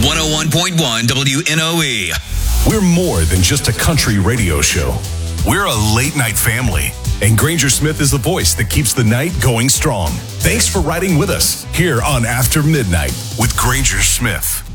101.1 WNOE. We're more than just a country radio show. We're a late night family. And Granger Smith is the voice that keeps the night going strong. Thanks for riding with us here on After Midnight with Granger Smith.